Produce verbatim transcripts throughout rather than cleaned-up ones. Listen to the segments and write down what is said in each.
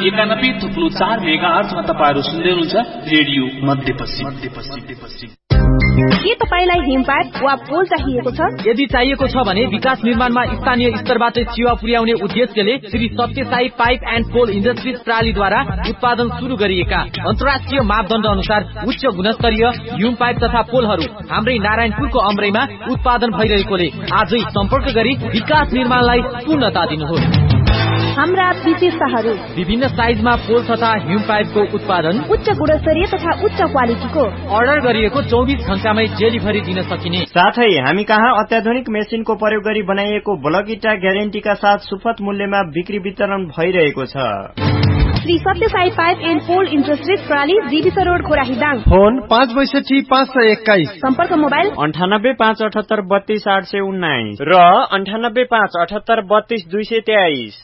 एकानब्बे थुप्लो चार मेगा आर्चमा तपाईहरु सुन्दै हुनुहुन्छ रेडियो मध्यपश्चिम मध्यपश्चिम। के तपाईलाई हिमपात वा पोल चाहिएको छ? यदि चाहिएको छ भने विकास निर्माणमा स्थानीय स्तरबाट सेवा पुर्याउने उद्देश्यले Shri Sathya Sai pipe and pole industries प्रालीद्वारा उत्पादन सुरु गरिएका अन्तर्राष्ट्रिय मापदण्ड अनुसार उच्च गुणस्तरीय हिम पाइप तथा पोलहरू हाम्रै नारायणपुरको अमरैमा उत्पादन भइरहेकोले आजै सम्पर्क गरी विकास निर्माणलाई पूर्णता दिनुहोस्। हाम्रा विशेषताहरू विभिन्न साइजमा पोल तथा हिम पाइपको उत्पादन, उच्च गुणस्तरीय तथा उच्च क्वालिटीको, अर्डर गरिएको चौबिस घण्टामै डेलिभरी दिन सकिने। साथै हामी कहाँ अत्याधुनिक मेसिनको प्रयोग गरी बनाइएको ब्लक इटा ग्यारेन्टीका साथ सुपथ मूल्यमा बिक्री वितरण भइरहेको छ। Shri Sathya Sai pipe and pole industries प्राली Jewish road खोराहीदाङ। Phone पाँच बैसठी पाँच सय एक्काइस। सम्पर्क मोबाइल अन्ठानब्बे पाँच अठहत्तर बत्तीस आठ सय उन्नाइस र अन्ठानब्बे पाँच अठहत्तर बत्तीस दुई सय तेइस।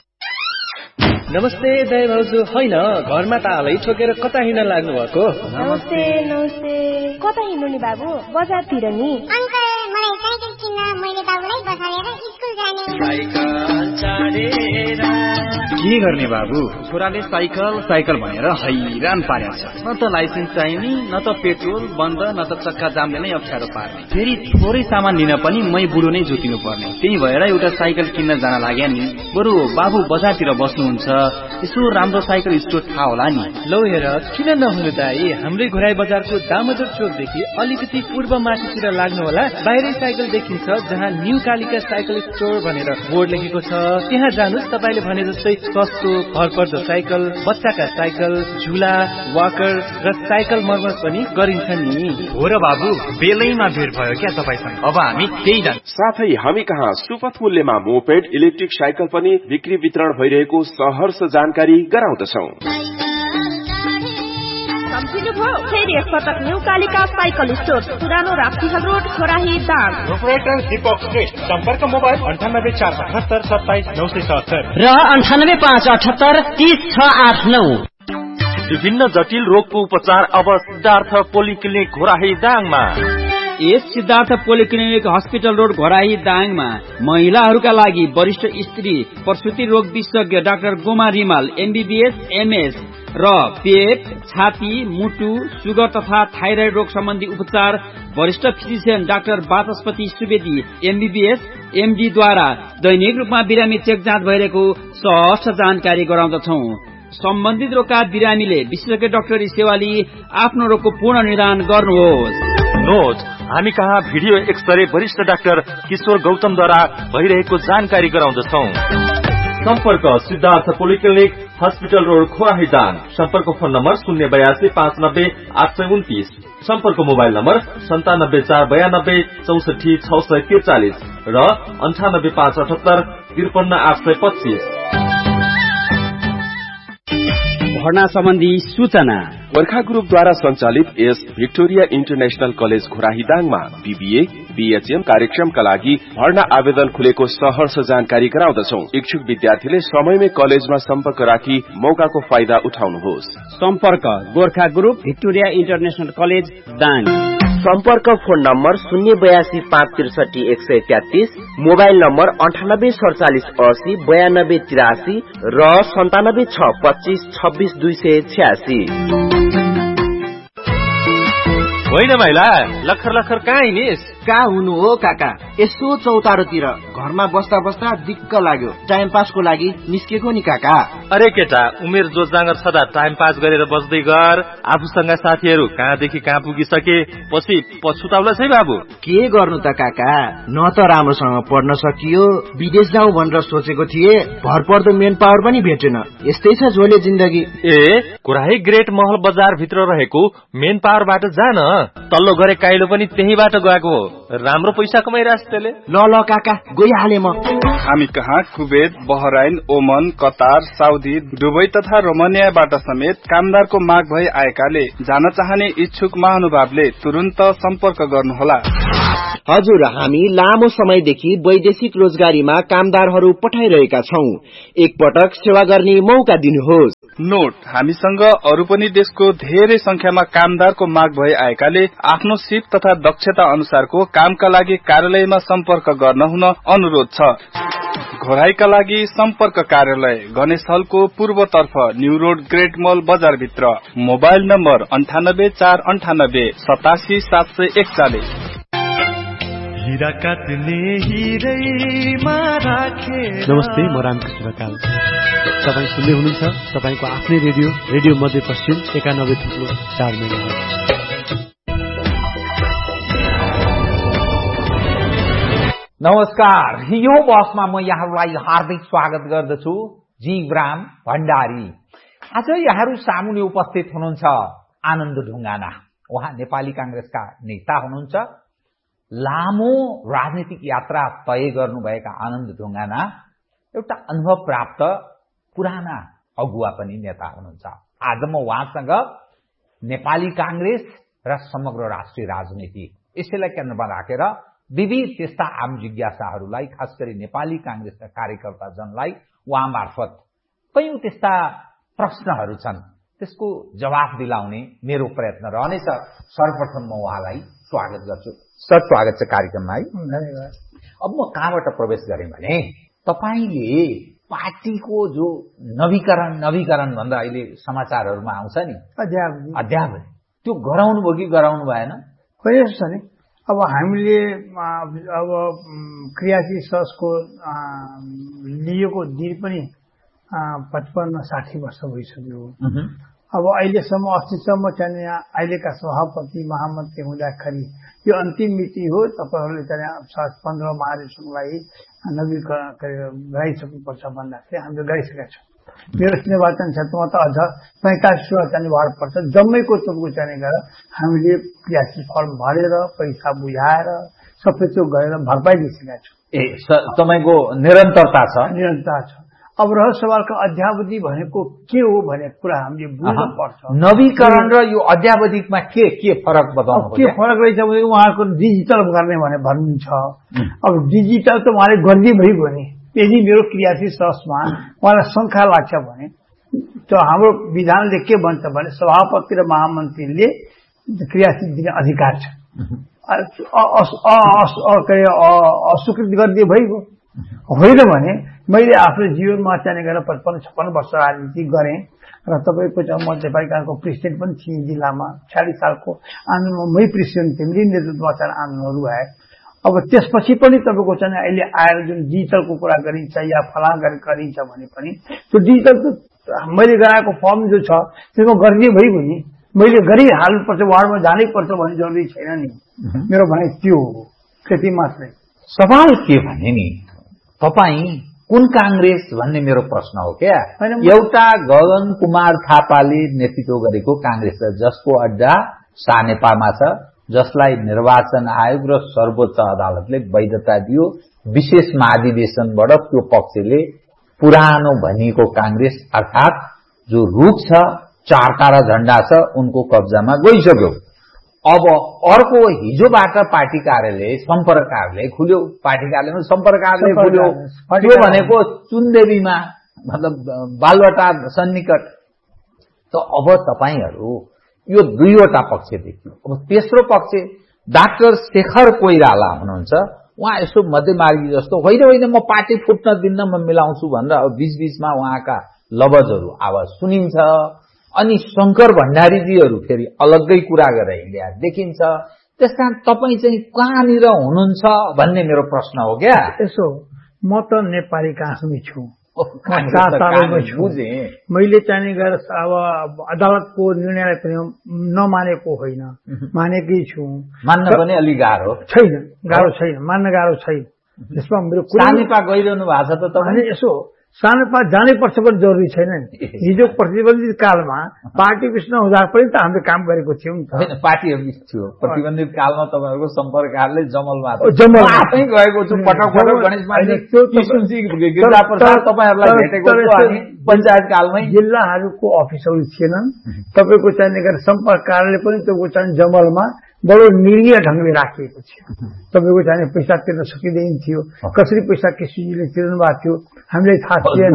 नमस्ते दाइ भाउजू, होइन घरमा तालै ठोकेर कता हिँड्न लाग्नु भएको? नमस्ते नमस्ते, कता हिँड्नु नि बाबु? बजारतिर नि। अंकल मलाई साइकल किन्न, मैले बाबुलाई बसालेर स्कुल जाने। साइकल चढेर के गर्ने बाबु? छोराले साइकल साइकल भनेर हैरान पारेको छ। न त लाइसेन्स चाहिने, न त पेट्रोल बन्द, न त चक्का जामले नै अप्ठ्यारो पार्ने। फेरि थोरै सामान लिन पनि मै बुढो नै जोतिनु पर्ने। त्यही भएर एउटा साइकल किन्न जान लाग्या नि। बरु बाबु बजारतिर बस्नुहुन्छ, यसो राम्रो साइकल स्टोर थाहा होला नि। लौ हेर, किन नहुनु दाइ, हाम्रै घोराई बजारको दामोदर चोकदेखि अलिकति पूर्व माथितिर लाग्नु होला। बाहिरै साइकल देखिन्छ जहाँ न्यू कालिका साइकल स्टोर भनेर बोर्ड लेखेको छ। त्यहाँ जानुस्, तपाईले भने जस्तै सस्तो भरपर्दो साइकल, बच्चाका साइकल, झुला, वाकर र साइकल मर्मत पनि गरिन्छ नि। हो र बाबु, बेलैमा भेट भयो क्या तपाईसँग। अब हामी त्यही जान्छौँ। साथै हामी कहाँ सुपथ मूल्यमा मोपेड इलेक्ट्रिक साइकल पनि बिक्री वितरण भइरहेको सहर्ष जानकारी गराउँदछौ। फेरि एकपटक न्यू कालिका साइकल स्टोर, पुरानो राप्तीहल रोड, खोराही दाङ। प्रोपराइटर दीपक श्रेष्ठ। सम्पर्क मोबाइल अन्ठानब्बे चार अठहत्तर सत्ताइस नौ सय सत्तर र अन्ठानब्बे पाँच अठहत्तर तीस छ आठ नौ। विभिन्न जटिल रोगको उपचार अब सिद्धार्थ पोलिक्लिनिक घोराही दाङमा। यस Siddhartha polyclinic hospital road Ghorahi दाङमा महिलाहरूका लागि वरिष्ठ स्त्री प्रसुति रोग विशेषज्ञ doctor Goma Rimal MBBS MS र पेट, छाती, मुटु, सुगर तथा थाइराइड रोग सम्बन्धी उपचार वरिष्ठ फिजिशियन डाक्टर वाचस्पति सुवेदी एमबीबीएस एमडी द्वारा दैनिक रूपमा बिरामी चेक जाँच भइरहेको सहज जानकारी गराउँदछौ। सम्बन्धित रोगका बिरामीले विशेषज्ञ डाक्टरी सेवा लिई आफ्नो रोगको पूर्ण निदान गर्नुहोस्। नोट, हामी कहाँ भिडियो एक्सरे वरिष्ठ डाक्टर किशोर गौतमद्वारा भइरहेको जानकारी गराउँदछौ। सम्पर्क Siddhartha polyclinic hospital road खोराही Dang. सम्पर्क फोन नम्बर शून्य बयासी पाँच नब्बे आठ सय उन्तिस। सम्पर्क मोबाइल नम्बर सन्तानब्बे चार बयानब्बे चौसठी छ सय त्रिचालिस र अन्ठानब्बे पाँच अठहत्तर त्रिपन्न आठ सय पच्चीस। भर्ना सम्बन्धी सूचना वर्खा ग्रुपद्वारा सञ्चालित यस Victoria international college घोराहीदाङमा BBA BHM कार्यक्रमका लागि भर्ना आवेदन खुलेको सहर्ष जानकारी गराउँदछौ। इच्छुक विद्यार्थीले समयमै कलेजमा सम्पर्क राखी मौकाको फाइदा उठाउनुहोस्। सम्पर्क Gorkha group Victoria international college Dang. सम्पर्क फोन नम्बर शून्य बयासी पाँच त्रिसठी एक सय तेत्तीस, मोबाइल नम्बर अन्ठानब्बे सडचालिस असी बयानब्बे तिरासी र सन्तानब्बे छ पच्चीस छब्बीस दुई सय छ्यासी। होइन माइला, लखर लखर कहाँ हिँडिस? कहाँ हुनु हो काका, यसो चौतारोतिर घरमा बस्दा बस्दा दिक्क लाग्यो, टाइम पासको लागि निस्केको नि काका। अरे केटा, उमेर जोजागर छदा टाइम पास गरेर बस्दै गर। आफूसँग साथीहरू कहाँदेखि कहाँ पुगिसके पछि पछुताउला छै बाबु। के गर्नु त काका, न त राम्रोसँग पढ्न सकियो, विदेश जाउँ भनेर सोचेको थिए, भरपर्दो मेन पावर पनि भेटेन। यस्तै छ झोले जिन्दगी। ए, घोराही ग्रेट महल बजार भित्र रहेको मेन पावरबाट जान, तल्लो गरे काइलो पनि त्यहीबाट गएको हो। राम्रो पैसा कमाइरहेछ त्यसले। ल ल काका, गइहाले म। हामी कहाँ कुवेत, बहराइन, ओमन, कतार, साउदी, दुबई तथा रोमानियाबाट समेत कामदारको माग भई आएकाले जान चाहने इच्छुक महानुभावले तुरुन्त सम्पर्क गर्नुहोला। हजुर, हामी लामो समयदेखि वैदेशिक रोजगारीमा कामदारहरू पठाइरहेका छौं। एकपटक सेवा गर्ने मौका दिनुहोस्। नोट, हामीसँग अरू पनि देशको धेरै संख्यामा कामदारको माग भई आएकाले आफ्नो सिप तथा दक्षता अनुसारको कामका लागि कार्यालयमा सम्पर्क गर्न हुन अनुरोध छ। घोराईका लागि सम्पर्क कार्यालय गणेश हलको पूर्वतर्फ न्यू रोड ग्रेट मल बजारभित्र। मोबाइल नम्बर अन्ठानब्बे चार अन्ठानब्बे सतासी सात सय एकचालिस। नमस्ते, म रामकृष्ण ढकाल। तपाईँ सुन्दै हुनुहुन्छ तपाईँको आफ्नै रेडियो रेडियो मध्यपश्चिम एकानब्बे थुप्रो चार मेगाहर्ज। नमस्कार, यो बसमा म यहाँहरूलाई हार्दिक स्वागत गर्दछु। जीवराम भण्डारी। आज यहाँहरू सामुन्ने उपस्थित हुनुहुन्छ आनन्द ढुङ्गाना। उहाँ नेपाली कांग्रेसका नेता हुनुहुन्छ। लामो राजनीतिक यात्रा तय गर्नुभएका आनन्द ढुङ्गाना एउटा अनुभव प्राप्त पुराना अगुवा पनि नेता हुनुहुन्छ। आज म उहाँसँग नेपाली कांग्रेस र समग्र राष्ट्रिय राजनीति यसैलाई केन्द्रमा राखेर विविध त्यस्ता आम जिज्ञासाहरूलाई, खास गरी नेपाली कांग्रेसका कार्यकर्ता जनलाई उहाँ मार्फत कयौं त्यस्ता प्रश्नहरू छन्, त्यसको जवाफ दिलाउने मेरो प्रयत्न रहनेछ। सर्वप्रथम म उहाँलाई स्वागत गर्छु। सर, स्वागत छ कार्यक्रममा। है, धन्यवाद। अब म कहाँबाट प्रवेश गरेँ भने तपाईले पार्टीको जो नवीकरण नवीकरण भन्दा अहिले समाचारहरूमा आउँछ नि, अध्यावधि अध्यावधि त्यो गराउनु भयो कि गराउनु भएन? कहिले छ नि, अब हामीले अब क्रियाशील ससको लिएको दिन पनि पचपन्न साठी वर्ष भइसक्यो। अब अहिलेसम्म अस्तिसम्म चाहिँ अहिलेका सभापति महामन्त्री हुँदाखेरि यो अन्तिम मिति हो। तपाईँहरूले चाहिँ पन्ध्र महाधिवेशनलाई नवीकरण गराइसक्नुपर्छ भन्दाखेरि हामीले गरिसकेका छौँ। मेरो निर्वाचन क्षेत्रमा त अझ पैंतालिसवटा चाहिँ भर्नुपर्छ। जम्मैको चोकको चाहिँ गरेर हामीले क्रियाशील फर्म भरेर पैसा बुझाएर सबै चोक गरेर भरपाई दिइसकेका छौँ। ए, तपाईँको निरन्तरता छ? निरन्तरता छ। अब रह सवालको अध्यावधि भनेको के हो भन्ने कुरा हामीले बुझ्नु पर्छ। नवीकरण र यो अध्यावधिमा के के फरक बताउनु? के फरक रहेछ भने उहाँको डिजिटल गर्ने भने भन्नुहुन्छ। अब डिजिटल त उहाँले गर्दै भइगयो नि। यदि मेरो क्रियाशील ससमा उहाँलाई शङ्का लाग्छ भने त हाम्रो विधानले के भन्छ भने सभापति र महामन्त्रीले क्रियाशील दिने अधिकार छ। अस्वीकृत गरिदिए भइगयो। होइन भने मैले आफ्नो जीवनमा चाहिँ गएर पचपन्न छप्पन्न वर्ष राजनीति गरेँ र तपाईँको चाहिँ म नेपाली कांग्रेसको प्रेसिडेन्ट पनि थिएँ। जिल्लामा छयालिस सालको आन्दोलनमा मै प्रेसिडेन्ट थिएँ। मेरै नेतृत्वमा चाहिँ आन्दोलनहरू भए। अब त्यसपछि पनि तपाईँको चाहिँ अहिले आएर जुन डिजिटलको कुरा गरिन्छ या फलान गरिन्छ भने पनि त्यो डिजिटल त मैले गराएको फर्म जो छ त्यसमा गरिदिए भइगयो नि। मैले गरिहाल्नुपर्छ, वार्डमा जानै पर्छ भन्ने जरुरी छैन नि। मेरो भनाइ त्यो हो, त्यति मात्रै। सवाल के भने नि, तपाईँ कुन कांग्रेस भन्ने मेरो प्रश्न हो क्या। एउटा गगन कुमार थापाले नेतृत्व गरेको कांग्रेस जसको अड्डा सानेपामा छ, जसलाई निर्वाचन आयोग र सर्वोच्च अदालतले वैधता दियो। विशेष महाधिवेशनबाट त्यो पक्षले पुरानो भनिएको कांग्रेस अर्थात जो रुख छ, चार तारा झण्डा छ, उनको कब्जामा गइसक्यो। अब अर्को हिजोबाट पार्टी कार्यालय सम्पर्क कार्यालय खुल्यो। पार्टी कार्यालयमा सम्पर्क कार्यालय खुल्यो। त्यो भनेको चुनदेवीमा, मतलब बालवाटा सन्निकट। त अब तपाईहरू यो दुईवटा पक्ष देखियो। अब तेस्रो पक्ष डाक्टर शेखर कोइराला हुनुहुन्छ। उहाँ यसो मध्यमार्गी जस्तो होइन होइन म पार्टी फुट्न दिन्न, म मिलाउँछु भनेर अब बीच बीचमा उहाँका लवजहरू आवाज सुनिन्छ। अनि शंकर भण्डारीजीहरू फेरि अलग्गै कुरा गरेर हिँड्या देखिन्छ। त्यसकारण तपाईँ चाहिँ कहाँनिर हुनुहुन्छ भन्ने मेरो प्रश्न हो क्या। यसो म त नेपाली कांग्रेसमै छु, मैले चाहिँ गएर अब अदालतको निर्णयलाई पनि नमानेको होइन, मानेकै छु। मान्न पनि अलि गाह्रो छैन, गाह्रो छैन, मान्न गाह्रो छैन। त्यसमा मेरो सानेपा गइरहनु भएको छ त तपाईँ? यसो सानेपा जानै पर्छ पनि जरुरी छैन नि। हिजो प्रतिबन्धित कालमा पार्टी बिच नहुँदा पनि त हामीले काम गरेको थियौँ नि त। होइन, पार्टीहरू बिच थियो। प्रतिबन्धित कालमा तपाईँहरूको सम्पर्क कार्यालय जमलमा जमल आफै गएको छु पटक पटक। गणेश मान्छे गिरिजा प्रसाद तपाईँहरूलाई भेटेको छु हामी पञ्चायत कालमै। जिल्लाहरूको अफिसहरू थिएनन्। तपाईँको चाहिँ सम्पर्क कार्यालय पनि तपाईँको चाहिँ जमलमा बडो निर्णय ढंगले राखिएको थियो। तपाईँको चाहिँ पैसा तिर्न सकिँदैन थियो। कसरी पैसा केसीजीले तिर्नु भएको थियो हामीलाई थाहा थिएन।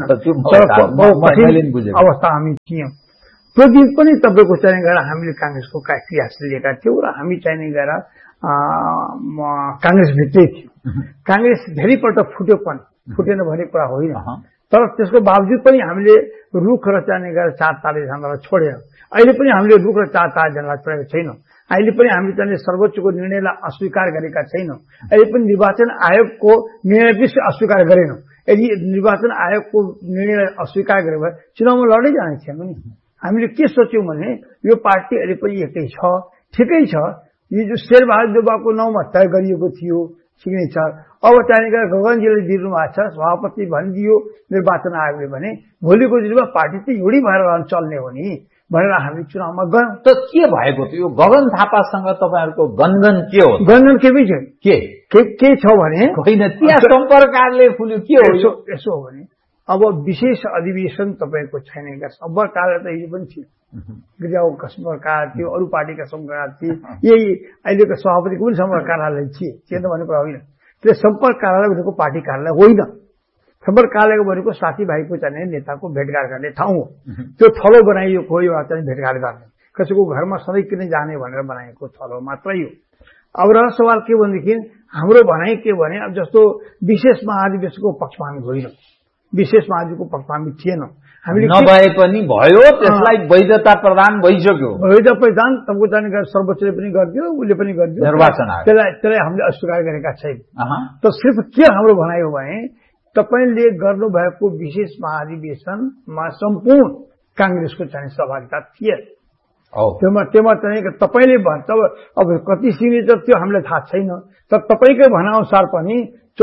अवस्था हामी थियौँ। त्यो दिन पनि तपाईँको चाहिँ गएर हामीले कांग्रेसको क्रियाशील लिएका थियौँ र हामी चाहिँ गएर कांग्रेसभित्रै थियौँ। कांग्रेस धेरैपल्ट फुट्यो पनि फुटेन भन्ने कुरा होइन तर त्यसको बावजुद पनि हामीले रुख र चाहिने गरेर चार तालेजनालाई छोडेन अहिले पनि हामीले रुख र चार तालेजनालाई छोडेको छैनौँ अहिले पनि हामी चाहिँ सर्वोच्चको निर्णयलाई अस्वीकार गरेका छैनौँ अहिले पनि निर्वाचन आयोगको निर्णय पनि अस्वीकार गरेनौँ यदि निर्वाचन आयोगको निर्णयलाई अस्वीकार गरे भए चुनावमा लड्दै जाने थिएन नि हामीले के सोच्यौँ भने यो पार्टी अहिले पनि एकै छ ठिकै छ यो जो शेरबहादुर देउवाको नाउँमा तय गरिएको थियो सिग्नेचर अब चाहिने गरेर गगनजीले दिनु भएको छ सभापति भनिदियो निर्वाचन आयोगले भने भोलिको दिनमा पार्टी चाहिँ एउटै भएर चल्ने हो नि भनेर हामी चुनावमा गयौँ त के भएको थियो यो गगन थापासँग तपाईँहरूको गनगन के हो गनगन केही छैन के के छ भने होइन त्यहाँ सम्पर्कले फुल्यो के हो यसो हो भने अब विशेष अधिवेशन तपाईँको छैन सम्पर्कले त हिजो पनि थियो गिरिजाको सम्पर्क थियो अरू पार्टीका सम्पर्क थिए यही अहिलेको सभापतिको पनि सम्पर्क कार्यालय थिए त्यो त भनेको होइन त्यो सम्पर्क कार्यालय भनेको पार्टी कार्यालय होइन सम्पर्क कार्यालय भनेको साथीभाइको चाहिँ नेताको भेटघाट गर्ने ठाउँ हो त्यो थलो बनाइएको हो एउटा चाहिँ भेटघाट गर्ने कसैको घरमा सधैँ किन जाने भनेर बनाएको थलो मात्रै हो अब र सवाल के भनेदेखि हाम्रो भनाइ के भने अब जस्तो विशेष महाधिवेशनको पक्षमा हामी होइनौँ विशेष महाधिवेशनको पक्षमा हामी थिएनौँ हामीले नभए पनि भयो त्यसलाई वैधता प्रदान भइसक्यो वैधता प्रदान तपाईँको जाने सर्वोच्चले पनि गरिदियो उसले पनि गरिदियो निर्वाचन त्यसलाई त्यसलाई हामीले अस्वीकार गरेका छैन त सिर्फ के हाम्रो भनाइ हो भने तपाईले गर्नुभएको विशेष महाधिवेशनमा सम्पूर्ण कांग्रेसको चाहिँ सहभागिता थिए त्यसमा त्यसमा चाहिँ तपाईले भन्छ अब कति सिग्नेचर थियो हामीलाई थाहा छैन तर तपाईकै भनाअनुसार पनि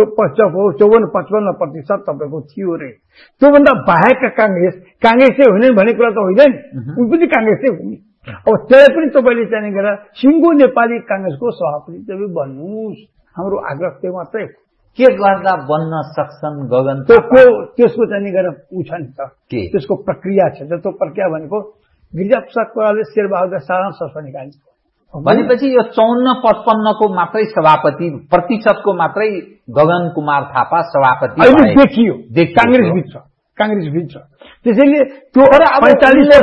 चौवन पचपन्न प्रतिशत तपाईँको थियो रे त्योभन्दा बाहेकका कांग्रेस कांग्रेसै होइन भन्ने कुरा त होइन नि उनी पनि कांग्रेसै हो नि अब त्यसलाई पनि तपाईँले चाहिँ गरेर सिङ्गो नेपाली कांग्रेसको सभापति चाहिँ भन्नुहोस् हाम्रो आग्रह त्यो मात्रै के गर्दा बन्न सक्छन् गगन त्यसको चाहिँ गरेर ऊ छ नि त त्यसको प्रक्रिया छ जस्तो प्रक्रिया भनेको गिरिजाप्रसाद कोइरालाले शेरबहादुर साधारण सभा निकाल्नु भनेपछि यो चौन्न पचपन्नको मात्रै सभापति प्रतिशतको मात्रै गगन कुमार थापा सभापति देखियो कांग्रेसभित्र कांग्रेसभित्र त्यसैले त्यो पैंतालीस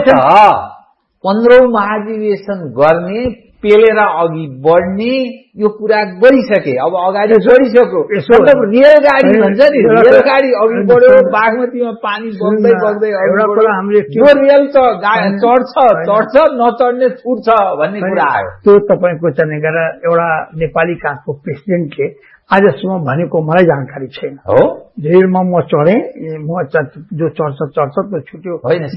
पन्ध्रौं महाधिवेशन गर्ने पेलेर अघि बढ्ने यो कुरा गरिसके अब अगाडि बढिसक्यो मतलब रेलगाडी भन्छ नि रेलगाडी अघि बढ्यो बागमतीमा पानी बग्दै बग्दै यो रेल त चढ्छ चढ्छ नचढ्ने छुट्छ भन्ने कुरा आयो त्यो तपाईँको चाहिँ एउटा नेपाली काङ्ग्रेसको प्रेसिडेन्टले आजसम्म भनेको मलाई जानकारी छैन हो रेलमा म चढे म जो चढ्छ चढ्छ त्यो छुट्यो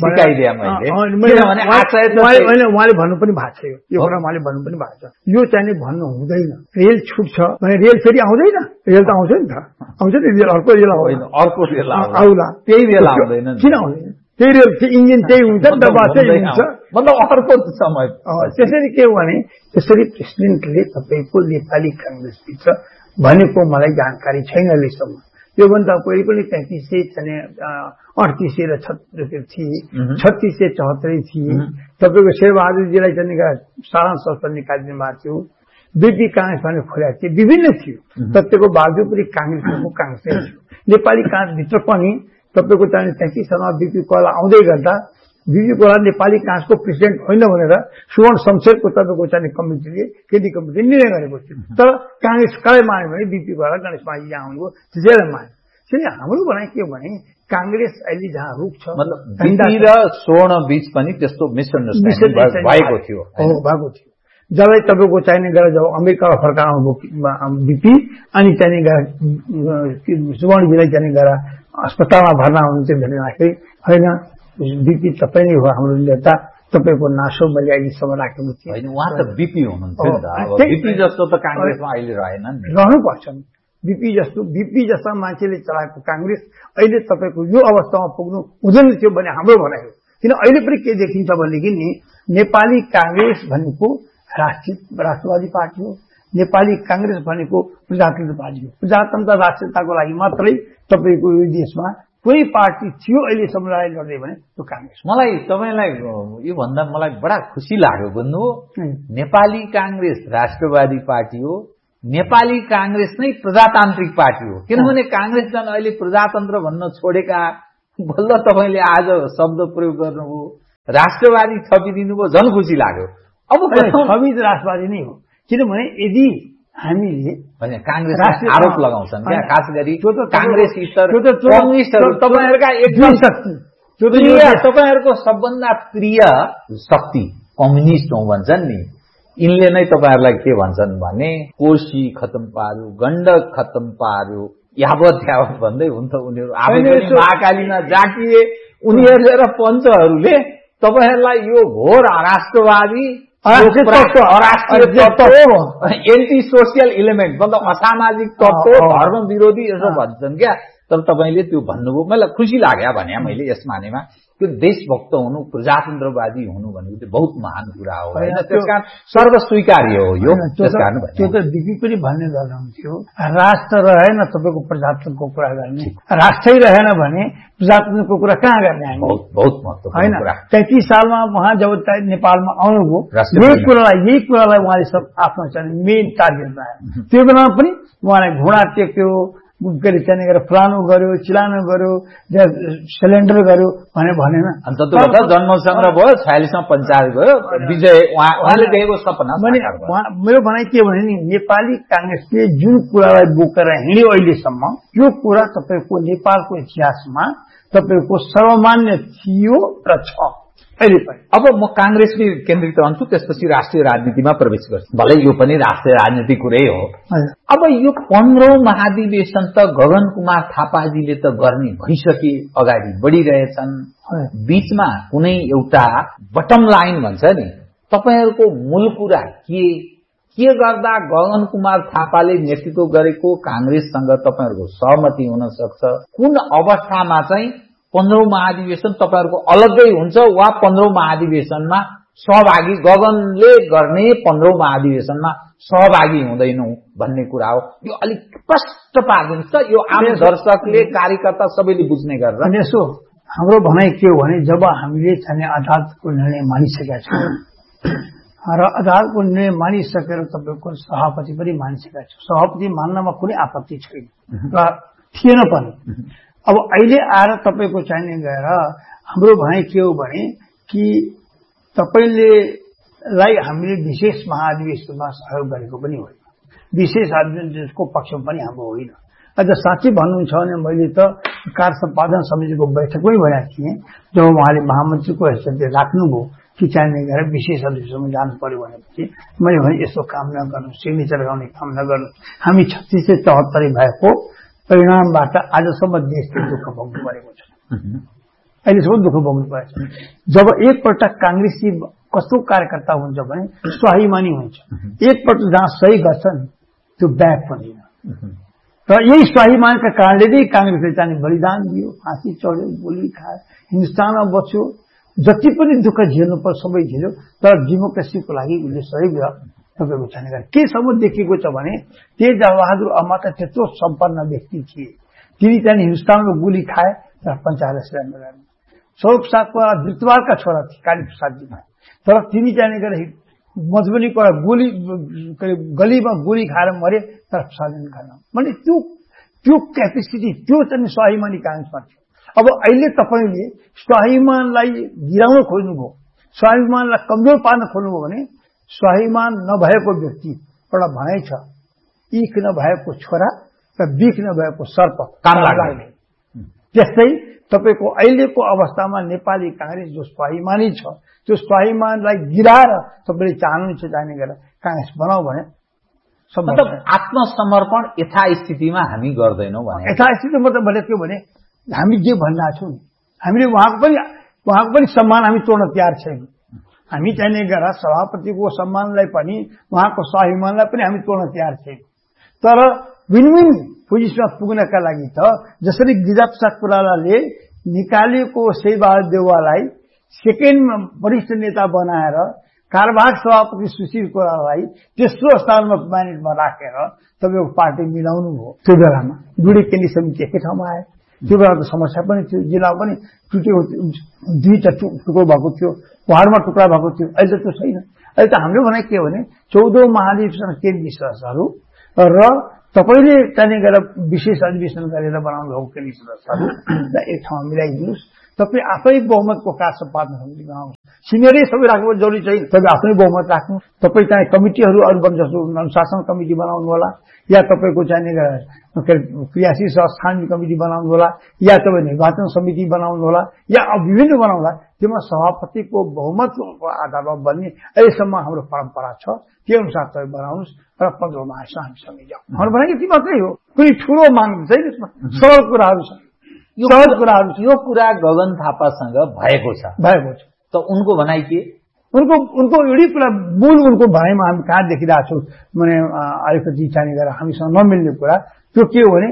उहाँले भन्नु पनि भएको छ यो कुरा उहाँले भन्नु पनि भएको छ यो चाहिँ भन्नु हुँदैन रेल छुट्छ भने रेल फेरि आउँदैन रेल त आउँछ नि त आउँछ नि रेल अर्को रेल अर्को रेल आउला त्यही रेल आउँदैन किन आउँदैन त्यही रेल इन्जिन त्यही हुन्छ डब्बा त्यही हुन्छ मतलब अर्को समय त्यसरी के हो भने त्यसरी प्रेसिडेन्टले तपाईँको नेपाली कांग्रेसभित्र भनेको मलाई जानकारी छैन अहिलेसम्म योभन्दा पहिले पनि तैतिस सय अडतिस सय र छत्तीस थिए छत्तीस सय चौहत्तरी थिए तपाईँको शेरबहादुरजीलाई चाहिँ साधारण संसद निकालिदिनु भएको थियो बीपी कांग्रेस भने खोलेको थियो विभिन्न थियो तर त्यसको बावजुद पनि कांग्रेसको कांग्रेसै थियो नेपाली कांग्रेसभित्र पनि तपाईँको चाहिँ तैतिस सालमा बीपी कोइराला आउँदै गर्दा बीपी कोइराला नेपाली कांग्रेसको प्रेसिडेन्ट होइन भनेर सुवर्ण शमशेरको तपाईँको चाहिँ कमिटीले केन्द्रीय कमिटीले निर्णय गरेको थियो तर कांग्रेस कहिले मान्यो भने बीपी कोइराला गणेश माझी यहाँ आउनुभयो त्यसैलाई मान्यो त्यसैले हाम्रो भनाइ के हो भने कांग्रेस अहिले जहाँ रुख छ मतलब बीपी र स्वर्ण बीच पनि त्यस्तो मिसअन्डरस्ट्यान्डिङ भएको थियो भएको थियो जसलाई तपाईँको चाहिने गरेर जब अमेरिकाबाट फर्काएर आउनुभयो बीपी अनि चाहिने गरेर सुवर्णजीलाई चाहिने गरेर अस्पतालमा भर्ना हुनुहुन्थ्यो भन्दाखेरि होइन बीपी तपाईँ नै हो हाम्रो नेता तपाईँको नासो मैले अहिलेसम्म राखेको थिएँ उहाँ त बीपी हुनुहुन्थ्यो बीपी जस्तो त कांग्रेसमा अहिले रहेन रहनुपर्छ बीपी जस्तो बीपी जस्ता मान्छेले चलाएको कांग्रेस अहिले तपाईँको यो अवस्थामा पुग्नु हुँदैन थियो भने हाम्रो भनाइ हो किन अहिले पनि के देखिन्छ भनेदेखि नि नेपाली कांग्रेस भनेको राष्ट्रिय राष्ट्रवादी पार्टी हो नेपाली कांग्रेस भनेको प्रजातन्त्र पार्टी हो प्रजातन्त्र राष्ट्रियताको लागि मात्रै तपाईँको यो देशमा कोही पार्टी थियो अहिलेसम्म लडाइँ लड्दै भने त्यो कांग्रेस मलाई तपाईँलाई यो भन्दा मलाई बडा खुसी लाग्यो भन्नु नेपाली कांग्रेस राष्ट्रवादी पार्टी हो नेपाली कांग्रेस नै प्रजातान्त्रिक पार्टी हो किनभने कांग्रेस झन् अहिले प्रजातन्त्र भन्न छोडेका बल्ल तपाईँले आज शब्द प्रयोग गर्नुभयो राष्ट्रवादी थपिदिनुभयो झन् खुसी लाग्यो अब थपित राष्ट्रवादी नै हो किनभने यदि हामीले होइन कांग्रेसले आरोप लगाउँछन् क्या खास गरी कांग्रेस इतर कम्युनिस्टहरू तपाईहरुका एकदम शक्ति त्यो तपाईहरुको सबभन्दा प्रिय शक्ति कम्युनिस्ट हो भन्छन् नि यिनले नै तपाईहरुलाई के भन्छन् भने कोशी खत्म पार्यो गण्डक खत्म पार्यो यावत यावत भन्दै हुन्छ उनीहरु आफै पनि महाकालीमा जाकिए उनीहरुले र पञ्चहरुले तपाईहरुलाई यो घोर राष्ट्रवादी एन्टी सोसियल इलिमेन्ट मतलब असामाजिक तत्त्व धर्म विरोधी यसो भन्छन् क्या तर तपाईले त्यो भन्नुभयो मलाई खुसी लाग्यो भने मैले यस मानेमा त्यो देशभक्त हुनु प्रजातन्त्रवादी हुनु भनेको चाहिँ बहुत महान कुरा हो हैन त्यसकारण सर्वस्वीकार्य हो यो त्यसकारण त्यो त दिपी पनि भन्ने गर्नुहुन्थ्यो राष्ट्र रहेन तपाईको प्रजातन्त्रको कुरा गर्ने राष्ट्रै रहेन भने प्रजातन्त्रको कुरा कहाँ गर्ने हामी बहुत बहुत महत्त्वपूर्ण कुरा तैंतीस सालमा उहाँ जब नेपालमा आउनुभयो यही कुरालाई यही कुरालाई उहाँले सब आफ्नो चाहिँ मेन टार्गेट बनायो त्यो बेलामा पनि उहाँलाई घोडा टेक्यो गरी चाहिँ गरेर फलानु गर्यो चिलानो गर्यो सिलिन्डर गर्यो भने भनेन अन्त त्यो त जन्म संग्रह भयो छयालिस मा पञ्चायत भयो विजय उहाँले देखेको सपना मेरो भनाइ के भने नि नेपाली कांग्रेसले जुन कुरालाई बोकेर हिँड्यो अहिलेसम्म त्यो कुरा तपाईको नेपालको इतिहासमा तपाईको सर्वमान्य थियो र छ अहिले पनि अब म कांग्रेसले केन्द्रित रहन्छु त्यसपछि राष्ट्रिय राजनीतिमा प्रवेश गर्छु भलै यो पनि राष्ट्रिय राजनीति कुरै हो अब यो पन्ध्रौं महाधिवेशन त गगन कुमार थापाजीले त गर्ने भइसके अगाडि बढिरहेछन् बीचमा कुनै एउटा बटम लाइन भन्छ नि तपाईहरुको मूल कुरा के के गर्दा गगन कुमार थापाले नेतृत्व गरेको कांग्रेससँग तपाईहरुको सहमति हुन सक्छ कुन अवस्थामा चाहिँ पन्ध्रौं महाधिवेशन तपाईहरुको अलग्गै हुन्छ वा पन्ध्रौं महाधिवेशनमा सहभागी गगनले गर्ने पन्ध्रौं महाधिवेशनमा सहभागी हुँदैनौ भन्ने कुरा हो यो अलिक स्पष्ट पार्दिन्छ त यो आम दर्शकले कार्यकर्ता सबैले बुझ्ने गरेर अनि यसो हाम्रो भनाइ के हो भने जब हामीले चाहिँ अदालतको निर्णय मानिसकेका छौं र अदालतको निर्णय मानिसकेर तपाईको सभापति पनि मानिसकेका छौं सभापति मान्नमा कुनै आपत्ति छैन र थिएन पनि अब अहिले आएर तपाईको चाहिने गएर हाम्रो भनाइ के हो भने कि तपाईले लाई हामीले विशेष महाधिवेशनमा सहयोग गरेको पनि होइन विशेष अधिवेशनको पक्षमा पनि हाम्रो होइन अझ साँच्चै भन्नुहुन्छ भने मैले त कार्य सम्पादन समितिको बैठकमै भनेको थिएँ जब उहाँले महामन्त्रीको हैसियतले राख्नुभयो कि चाहिने गएर विशेष अधिवेशनमा जानु पर्यो भनेपछि मैले भने यस्तो काम नगर्नु सिग्नेचर लगाउने काम नगर्नु हामी छत्तीस सय चौहत्तरी भएको परिणामबाट आजसम्म देशले दुःख भोग्नु परेको छ अहिलेसम्म दुःख भोग्नु परेको छ जब एकपल्ट कांग्रेसी कस्तो कार्यकर्ता हुन्छ भने स्वाभिमानी हुन्छ एकपल्ट जहाँ सही गर्छन् त्यो ब्याक पर्दैन र यही स्वाभिमानका कारणले नै कांग्रेसले चाहिँ बलिदान दियो फाँसी चढ्यो गोली खायो हिन्दुस्तानमा बच्यो जति पनि दुःख झेल्नु पर्छ सबै झेल्यो तर डेमोक्रेसीको लागि उनले सही तपाईको छैन केसम्म देखिएको छ भने तेज बहादुर अमा त त्यत्रो सम्पन्न व्यक्ति थिए तिनी चाहिँ हिन्दुस्तानमा गोली खाए र पञ्चायत सिलिन्डर गर्ने स्वरूप सागको दृतवालका छोरा थिए काली प्रसादजी तर तिनी चाहिँ गरे मधुबनीको गोली गलीमा गोली खाएर मरे तर साधन गर्न भने त्यो त्यो क्यापेसिटी त्यो चाहिँ स्वाभिमानी कांग्रेसमा थियो अब अहिले तपाईले स्वाभिमानलाई गिराउन खोज्नुभयो स्वाभिमानलाई कमजोर पार्न खोज्नुभयो भने स्वाभिमान नभएको व्यक्ति एउटा भनाइ छ इख नभएको छोरा र बिख नभएको सर्प काम लाग्ने त्यस्तै तपाईको अहिलेको अवस्थामा नेपाली कांग्रेस जो स्वाभिमानी छ त्यो स्वाभिमानलाई गिराएर तपाईले चाहनुहुन्छ जाने गरेर कांग्रेस बनाऊ भने मतलब आत्मसमर्पण यथास्थितिमा हामी गर्दैनौं भने यथास्थिति मतलब भने के भने हामी जे भन्ना छौं हामीले उहाँको पनि उहाँको पनि सम्मान हामी तोड्न तयार छैनौं हामी चाहिने गरा सभापतिको सम्मानलाई पनि उहाँको स्वाभिमानलाई पनि हामी तोड्न तयार छैनौं तर विन विन पोजिसनमा पुग्नका लागि त जसरी गिरिजाप्रसाद कोइरालाले निकालेको शेरबहादुर देउवालाई सेकेन्डमा वरिष्ठ नेता बनाएर कार्यवाहक सभापति सुशील कोइरालालाई तेस्रो स्थानमा म्यानेजमा राखेर तपाईको पार्टी मिलाउनु भयो त्यो बेलामा दुई केन्द्रीय समिति एकै ठाउँमा आए त्यो बेलाको समस्या पनि थियो जिल्ला पनि टुटेको दुईटा टुक्रो भएको थियो पहाडमा टुक्रा भएको थियो अहिले त्यो छैन अहिले त हाम्रो भनाइ के हो भने चौधौं महाधिवेशन केन्द्रीय सदस्यहरू र तपाईले चाहिँ गरेर विशेष अधिवेशन गरेर बनाउनु भएको केन्द्रीय सदस्यहरू एक ठाउँमा मिलाइदिनुहोस् तपाईँ आफै बहुमतको कार्य सम्पादन समिति बनाउनु। सिनियरै सबै राख्नु जरुरी छैन, तपाईँ आफ्नै बहुमत राख्नु। तपाईँ चाहिँ कमिटीहरू अरू बन्छ जस्तो अनुशासन कमिटी बनाउनु होला, या तपाईँको चाहिने क्रियाशील संस्थान कमिटी बनाउनु होला, या तपाईँ निर्वाचन समिति बनाउनु होला, या विभिन्न बनाउला। त्यसमा सभापतिको बहुमतको आधारमा बन्ने अहिलेसम्म हाम्रो परम्परा छ। त्यो अनुसार तपाईँ बनाउनुहोस् र पन्ध्र मार्चमा हामीसँगै जाउँ। हाम्रो भनेको ती मात्रै हो, कुनै ठुलो माग छैन यसमा, सरल कुराहरू छ। सहज कुराहरू यो कुरा गगन थापासँग भएको छ भएको छ त उनको भनाइ के? उनको उनको एउटै कुरा मूल उनको भनाइमा हामी कहाँ देखिरहेको छौँ भने अलिकति चाहिने गरेर हामीसँग नमिल्ने कुरा त्यो के हो भने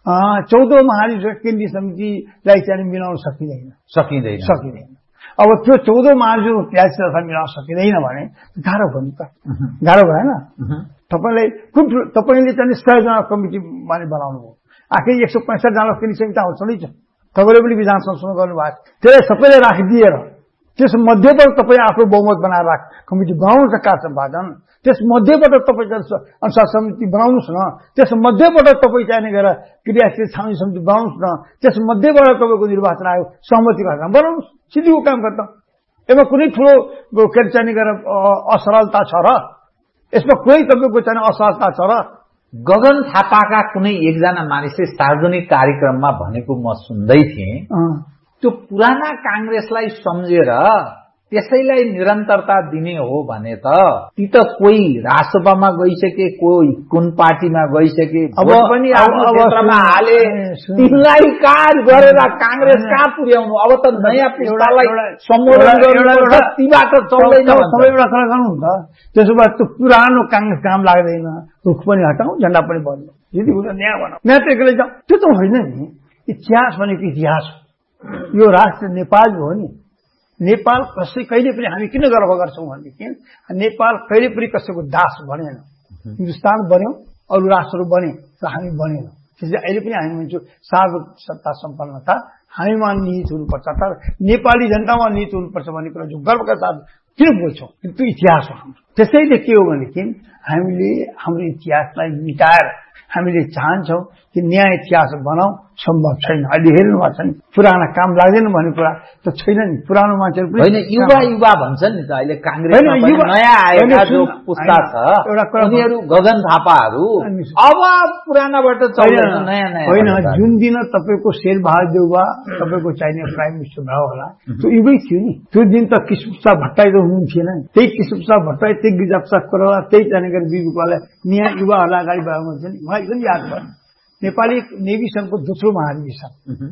चौध महाधिवेशन केन्द्रीय समितिलाई चाहिँ मिलाउन सकिँदैन सकिँदैन सकिँदैन अब त्यो चौध महाधिवेशनको क्रियाशीलता मिलाउन सकिँदैन भने गाह्रो भयो नि त, गाह्रो भएन। तपाईँलाई कुन तपाईँले चाहिँ सयजना कमिटी माने बनाउनु भयो, आखिर एक सौ पैंसठ जना केन्द्रीय समिति आउँछनै छ। तपाईँले पनि विधान संशोधन गर्नुभएको त्यसलाई सबैले राखिदिएर त्यस मध्येबाट तपाईँ आफ्नो बहुमत बनाएर राख कमिटी बनाउनुहोस् न कार्य सम्पादन। त्यस मध्येबाट तपाईँ अनुसार समिति बनाउनुहोस् न, त्यस मध्येबाट तपाईँ चाहिने गरेर क्रियाशील छानबिन समिति बनाउनुहोस् न, त्यस मध्येबाट तपाईँको निर्वाचन आयोग सहमति गरेर बनाउनुहोस्। सिधीको काम गर्दा यसमा कुनै ठुलो के चाहिने गरेर असरलता छ र? यसमा कुनै तपाईँको चाहिने असरलता छ र? गगन थापाका कुनै एकजना मानिसले सार्वजनिक कार्यक्रममा भनेको म सुन्दै थिएँ, त्यो पुराना कांग्रेसलाई सम्झेर त्यसैलाई निरन्तरता दिने हो भने त ती त कोही राष्ट्रसभामा गइसके, कोही कुन पार्टीमा गइसके, अब पनि आफ्नो क्षेत्रमा हाले, तिनलाई कार गरेर कांग्रेस कहाँ पुर्याउनु? अब त नयाँ पुस्तालाई सम्बोधन गर्नुपर्छ, तीबाट चल्दैन। सबै एउटा कुरा गर्नुहुन्छ, त्यसो भए त्यो पुरानो कांग्रेस काम लाग्दैन, रुख पनि हटाउँ, झण्डा पनि बन्नु, यदि कुरा न्याय बनाऊ, न्याय त एक्लै जाउँ। त्यो त होइन नि, इतिहास भनेको इतिहास हो। यो राष्ट्र नेपाल हो नि, नेपाल कसै कहिले पनि हामी किन गर्व गर्छौँ भनेदेखि नेपाल कहिले पनि कसैको दास बनेन। हिन्दुस्तान बन्यो, अरू राष्ट्रहरू बने र हामी बनेनौँ। त्यसले अहिले पनि हामी भन्छौँ सार्वभौमिक सत्ता सम्पन्नता हामीमा निहित हुनुपर्छ, तर नेपाली जनतामा निहित हुनुपर्छ भन्ने कुरा जो गर्वका साथ किन बोल्छौँ? त्यो इतिहास हो हाम्रो। त्यसैले के हो भनेदेखि हामीले हाम्रो इतिहासलाई मिटाएर हामीले चाहन्छौँ कि नयाँ इतिहास बनाऊ, सम्भव छैन। अहिले हेर्नु भएको छ नि, पुराना काम लाग्दैन भन्ने कुरा त छैन नि। पुरानो मान्छेहरू होइन, युवा युवा भन्छन् नि त अहिले कांग्रेसमा पनि नयाँ आएका जो पुस्ता छ उनीहरू गगन थापाहरू अब पुरानाबाट चल्दैन, नयाँ नयाँ होइन। जुन दिन तपाईँको शेरबहादुर देउवा तपाईँको चाहिने प्राइम मिनिस्टर भयो होला त्यो युवै थियो नि। त्यो दिन त कृष्णप्रसाद भट्टराई त हुनुहुन्थेन नि। त्यही कृष्णप्रसाद भट्टराई, त्यही गिरिजाप्रसाद कोइराला, त्यही चाहिने गरी बिजुवालाई नयाँ युवाहरूलाई अगाडि बढाउनु हुन्छ नि। मलाई एकदम याद भयो, नेपाली नेभी सङ्घको दोस्रो महाधिवेशन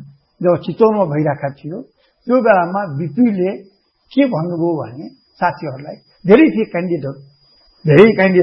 जब चितवनमा भइरहेका थियो त्यो बेलामा बिपीले के भन्नुभयो भने साथीहरूलाई, धेरै थिए क्यान्डिडेटहरू, धेरै क्यान्डिडेट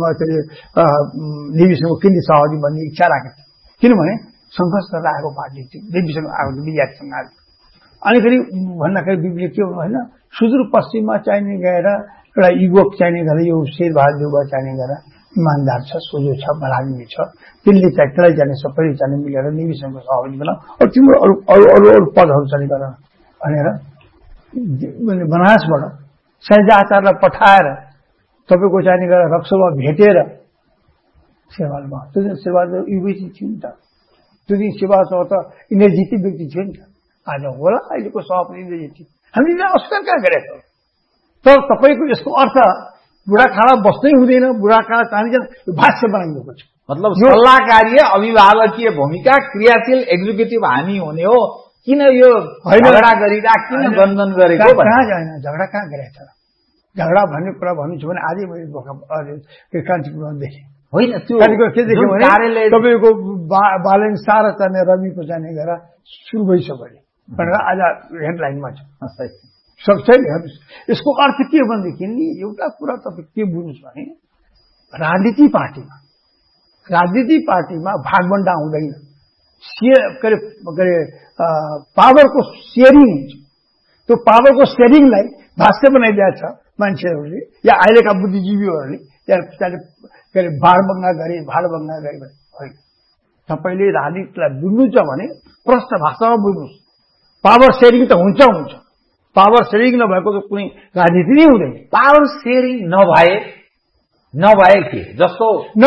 नेभी सङ्घको केन्द्रीय सभापति बन्ने इच्छा राखेको थियो, किनभने सङ्घर्ष गरेर आएको पार्टी थियो, नेभी सङ्घ आएको विद्यार्थीसँग आएको। अनि फेरि भन्दाखेरि बिपीले के भन्नु होइन, सुदूरपश्चिममा चाहिने गएर एउटा युवक चाहिने गरेर यो शेरबहादुर देउवा चाहिने गरेर इमान्दार छ, सोझो छ, बरामी छ, तिनले चाहिँ त्यसलाई जाने सबैले जाने मिलेर नेभी सङ्घको सभापति बनाऊ, अरू तिम्रो अरू अरू अरू अरू पदहरू चाहिँ गर भनेर बनारसबाट शैलजा आचार्यलाई पठाएर तपाईँको चाहिने गरेर रक्सोलमा भेटेर शेरबहादुर भयो। त्यो दिन शेरबहादुर युवै थियो नि त, त्यो दिन शेरबहादुर त इन्द्रजिती व्यक्ति थियो नि त। आज होला अहिलेको सभापति इन्द्रजिती, हामीले अस्वीकार कहाँ गरेका छौँ। तर तपाईँको यसको अर्थ बुढाखाडा बस्नै हुँदैन, बुढाखाडा चाहिन्छ भाष्य बनाइएको छ। मतलब सल्लाहकारीय अभिभावकीय भूमिका, क्रियाशील एक्जिक्युटिभ हामी हुने हो। किन यो झगडा गरिरह किन गन्धन गरेको? कहाँ जाएन, झगडा कहाँ गरेछ? झगडा भन्ने कुरा भन्नु छ भने आजै मैले कान्तिपुरमा देखेँ होइन, त्यो के देखेँ भने तपाईँको बालन सारा चाहिने रविको जाने गरेर सुरु भइसक्यो भनेर आज हेडलाइनमा छ। सक्छैन। यसको अर्थ के हो भनेदेखि एउटा कुरा तपाईँ के बुझ्नुहोस् भने राजनीति पार्टीमा राजनीति पार्टीमा भागबण्डा हुँदैन, के अरे पावरको सेयरिङ हुन्छ। त्यो पावरको सेयरिङलाई भाष्य बनाइदिएको छ मान्छेहरूले या अहिलेका बुद्धिजीवीहरूले या के अरे भाडभङ्गा गरे भाडभङ्गा गरे भने होइन। तपाईँले राजनीतिलाई बुझ्नुहुन्छ भने प्रश्न भाषामा बुझ्नुहोस्। पावर सेयरिङ त हुन्छ हुन्छ, पावर सेयरिङ नभएको त कुनै राजनीति नै हुँदैन। पावर सेयरिङ नभए नभए के जस्तो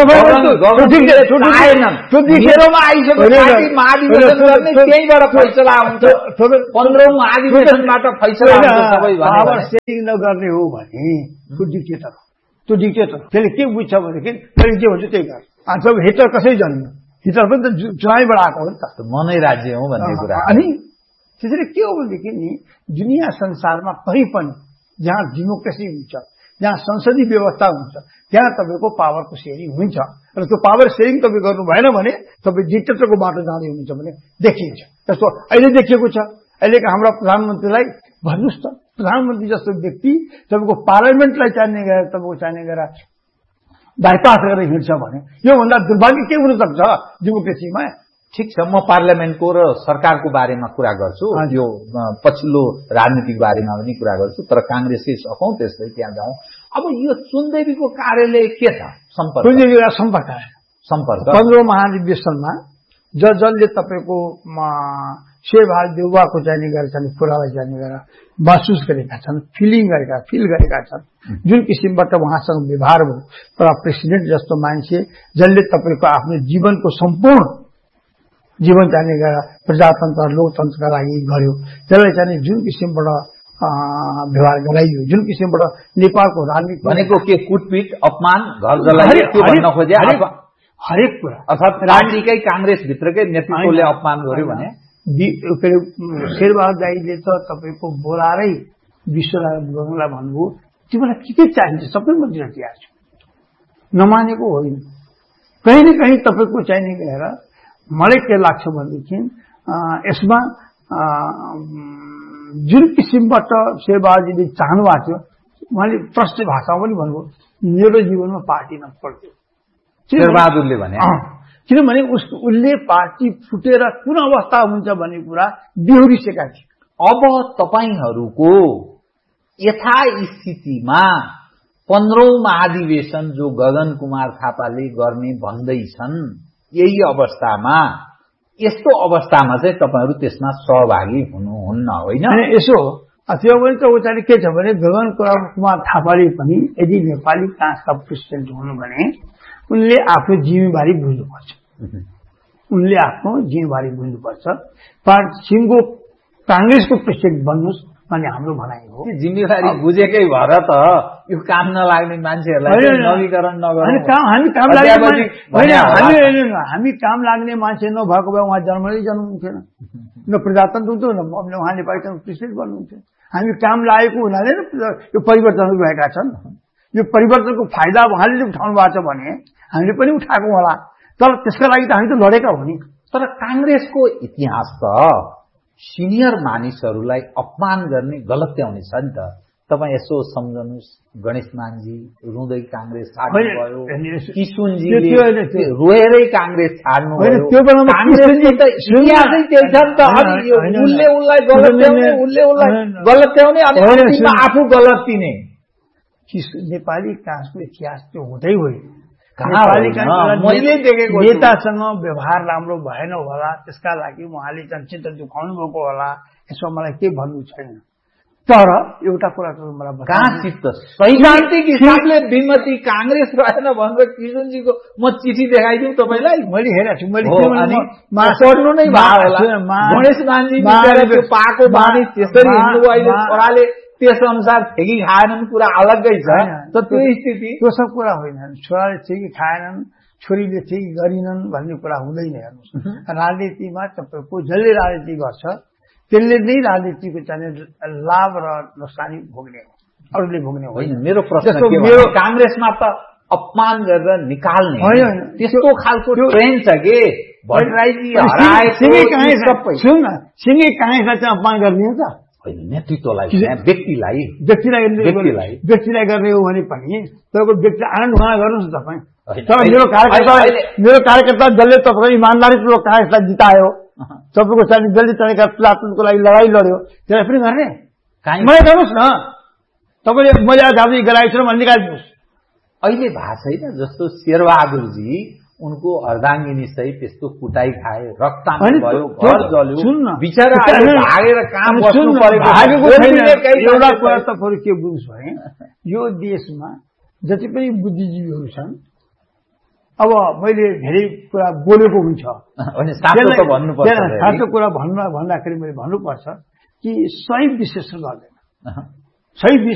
मेरोमा आइसक्यो महाधिवेशन गर्ने त्यहीबाट फैसला हुन्छ पन्ध्रौं महाधिवेशनबाट फैसला हुन्छ सबै पावर सेयरिङ नगर्ने हो भने त्यो डिक्टेटर त्यो डिक्टेटर त्यसले के बुझ्छ भनेदेखि त्यसले जे हुन्छ त्यही गर्छ अनि सब हिटलर कसरी जन्मियो हिटलर पनि त चुनावैबाट आएको हो नि त मनै राज्य हो भन्ने कुरा अनि त्यसरी के हो भनेदेखि नि दुनियाँ संसारमा कहीँ पनि जहाँ डेमोक्रेसी हुन्छ जहाँ संसदीय व्यवस्था हुन्छ त्यहाँ तपाईँको पावरको सेयरिङ हुन्छ र त्यो पावर सेयरिङ तपाईँ गर्नु भएन भने तपाईँ डिक्टेटरको बाटो जाँदै हुनुहुन्छ भने देखिन्छ जस्तो अहिले देखिएको छ अहिलेका हाम्रा प्रधानमन्त्रीलाई भन्नुहोस् त प्रधानमन्त्री जस्तो व्यक्ति तपाईँको पार्लियामेन्टलाई चाहिने गरेर तपाईँको चाहिने गरेर बाइपास गरेर हिँड्छ भने योभन्दा दुर्भाग्य के हुन सक्छ डेमोक्रेसीमा ठिक छ म पार्लियामेन्टको र सरकारको बारेमा कुरा गर्छु यो पछिल्लो राजनीतिक बारेमा पनि कुरा गर्छु तर कांग्रेसकै सकौं त्यसै त्यहाँ जाउँ अब यो सुनदेवीको कार्यालय के छ सम्पर्क सम्पर्क सम्पर्क पन्ध्रौं महाधिवेशनमा ज जसले तपाईँको शेरबहादुर देउवाको जाने गरेका छन् कुरालाई जाने गरेर महसुस गरेका छन् फिलिङ गरेका फिल गरेका छन् जुन किसिमबाट उहाँसँग व्यवहार भयो तर प्रेसिडेन्ट जस्तो मान्छे जसले तपाईँको आफ्नो जीवनको सम्पूर्ण जीवन जाने गरेर प्रजातन्त्र लोकतन्त्रका लागि गर्यो त्यसलाई चाहिँ जुन किसिमबाट व्यवहार गराइयो जुन किसिमबाट नेपालको राजनीति भनेको के कुटपिट अपमान घर जलाइयो त्यो भन्न खोजे हरेक कुरा अर्थात् पार्टीकै कांग्रेस भित्रकै नेतृत्वले अपमान गर्यो भने शेरबहादुर दाइले त तपाईँको बोलारै विश्वलाई भन्नुभयो तिमीलाई के के चाहिन्छ सबै म दिन तयार छु नमानेको होइन कहीँ न कहीँ तपाईँको चाहिने गएर मलाई के लाग्छ भनेदेखि यसमा जुन किसिमबाट शेरबहादुरजीले चाहनु भएको थियो उहाँले प्रष्ट भाषामा पनि भन्नुभयो मेरो जीवनमा पार्टी नपड्यो शेरबहादुरले भने किनभने उसले पार्टी फुटेर कुन अवस्था हुन्छ भन्ने कुरा बेहोरिसकेका थिए अब तपाईहरूको यथास्थितिमा पन्ध्रौं महाधिवेशन जो गगन कुमार थापाले गर्ने भन्दैछन् यही अवस्थामा यस्तो अवस्थामा चाहिँ तपाईहरू त्यसमा सहभागी हुनुहुन्न होइन यसो त्यो पनि त उचाले के छ भने गगन कुमार थापाले पनि यदि नेपाली कांग्रेसका प्रेसिडेन्ट हुनु भने उनले आफ्नो जिम्मेवारी बुझ्नुपर्छ उनले आफ्नो जिम्मेवारी बुझ्नुपर्छ सिङ्गो कांग्रेसको प्रेसिडेन्ट बन्नुहोस् भन्ने हाम्रो भनाइ हो जिम्मेवारी बुझेकै भएर त यो काम नलाग्ने मान्छेहरूलाई नवीकरण नगर्नु हामी काम हामी काम लाग्ने मान्छे नभएको भए उहाँ जन्मनै जन्मनुहुन्थेन न प्रजातन्त्र हुन्थ्यो न उहाँ नेपाली प्रेसिडेन्ट बन्नुहुन्थ्यो हामी काम लागेको हुनाले यो परिवर्तनहरू भएका छन् यो परिवर्तनको फाइदा उहाँले उठाउनु भएको छ भने हामीले पनि उठाएको होला तर त्यसका लागि त हामी त लडेका हो नि तर कांग्रेसको इतिहास त सिनियर मानिसहरूलाई अपमान गर्ने गलत्याउने छ नि त तपाईँ यसो सम्झनुहोस् गणेश मानजी रुँदै कांग्रेस छाड्नुभयो किशुनजीले रोएरै कांग्रेस छाड्नुभयो कांग्रेसको त इतिहासै त्यही छ नि त उसले उसलाई गलत्याउने उसले उसलाई गलत्याउने अनि आफू गलत्तिने नेपाली कांग्रेसको इतिहास त्यो हुँदै होइन नेतासँग व्यवहार राम्रो भएन होला त्यसका लागि उहाँले चिन्ता दुखाउनु भएको होला यसमा मलाई केही भन्नु छैन तर एउटा कुरा मलाई कहाँ चित्त सैद्धान्तिक हिसाबले विमति कांग्रेस रहेन भनेर किशुनजीको म चिठी देखाइदिउँ तपाईँलाई मैले हेरेको छु मैले पढ्नु नै भयो होला गणेश मानजी पाएको बानी त्यसरी हिँड्नु अहिले छोराले त्यस अनुसार ठेकी खाएनन् कुरा अलग्गै छ त त्यो स्थिति त्यो सब कुरा होइन छोराले ठेकी खाएनन् छोरीले ठेकी गरिनन् भन्ने कुरा हुँदैन हेर्नुहोस् राजनीतिमा तपाईँको जसले राजनीति गर्छ त्यसले नै राजनीतिको चाहिँ लाभ र नोक्सानी भोग्ने हो अरूले भोग्ने होइन मेरो प्रश्न मेरो कांग्रेसमा त अपमान गरेर निकाल्ने होइन त्यस्तो खालको ट्रेन्ड छ के भट्टराईजी हराएको सुन न सिंहै कांग्रेसलाई चाहिँ अपमान गर्ने हो त होइन नेतृत्वलाई व्यक्तिलाई व्यक्तिलाई व्यक्तिलाई व्यक्तिलाई गर्ने हो भने पनि तपाईँको व्यक्ति आनन्द उहाँ गर्नुहोस् न तपाईँ तर मेरो कार्यकर्ता मेरो कार्यकर्ता जसले तपाईँको इमान्दारीपूर्वक कांग्रेसलाई जितायो तपाईँको चाहिँ जसले चाहिँ प्रजातन्त्रको लागि लडाई लड्यो त्यसलाई पनि गर्ने मलाई गर्नुहोस् न तपाईँले मैले जाँदै गराएको छु भने निकालिदिनुहोस् अहिले भएको छैन जस्तो शेरबहादुरजी उनको अर्धाङ्गिनी सहित त्यस्तो कुटाई खाए रक्तान भयो घर जल्यो बिचरा भागेर कहाँ बस्नु परेको एउटा कुरा तपाईँहरू के बुझ्नुहोस् भने यो देशमा जति पनि बुद्धिजीवीहरू छन् अब मैले धेरै कुरा बोलेको हुन्छ साँचो कुरा भन्नु भन्दाखेरि मैले भन्नुपर्छ कि सही विश्लेषण गर्दैन सही